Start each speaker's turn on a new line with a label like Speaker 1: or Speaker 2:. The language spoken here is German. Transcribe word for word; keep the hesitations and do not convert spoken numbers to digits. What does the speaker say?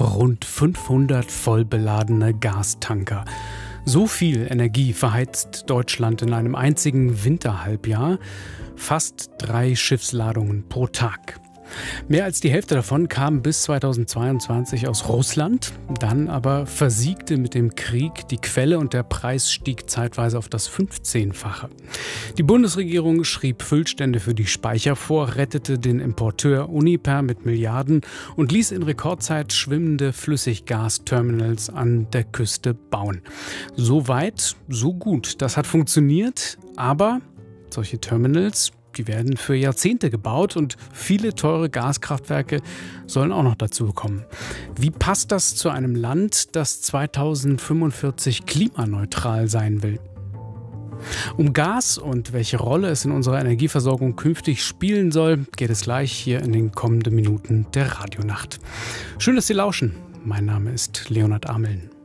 Speaker 1: Rund fünfhundert vollbeladene Gastanker. So viel Energie verheizt Deutschland in einem einzigen Winterhalbjahr. Fast drei Schiffsladungen pro Tag. Mehr als die Hälfte davon kam bis zweitausendzweiundzwanzig aus Russland. Dann aber versiegte mit dem Krieg die Quelle und der Preis stieg zeitweise auf das fünfzehnfache. Die Bundesregierung schrieb Füllstände für die Speicher vor, rettete den Importeur Uniper mit Milliarden und ließ in Rekordzeit schwimmende Flüssiggasterminals an der Küste bauen. So weit, so gut. Das hat funktioniert, aber solche Terminals, die werden für Jahrzehnte gebaut und viele teure Gaskraftwerke sollen auch noch dazu kommen. Wie passt das zu einem Land, das zweitausendfünfundvierzig klimaneutral sein will? Um Gas und welche Rolle es in unserer Energieversorgung künftig spielen soll, geht es gleich hier in den kommenden Minuten der Radionacht. Schön, dass Sie lauschen. Mein Name ist Leonhard Ameln.